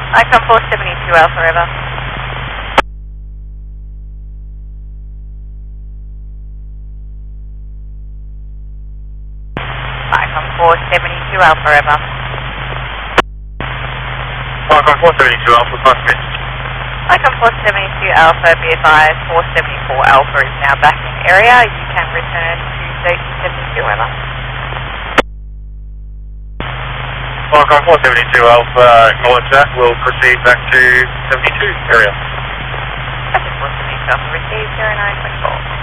Icon 472 Alpha River. Icon 472 Alpha River. Icon 472 Alpha, transmit. Icon 472 Alpha, be advised 474 Alpha is now back in area. You can return to 3072 River. Icon 472 Alpha, acknowledge that. We'll proceed back to 72 area. Icon 472 Alpha, received 0924.